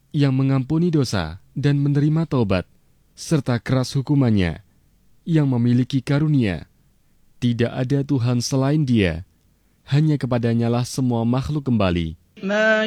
yang mengampuni dosa dan menerima taubat, serta keras hukumannya, yang memiliki karunia. Tidak ada Tuhan selain Dia, hanya kepadanya lah semua makhluk kembali.